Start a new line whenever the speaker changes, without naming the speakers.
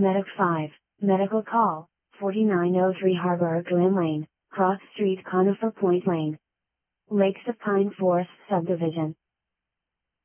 Medic 5, Medical Call, 4903 Harbor Glen Lane, Cross Street Conifer Point Lane. Lakes of Pine Forest Subdivision.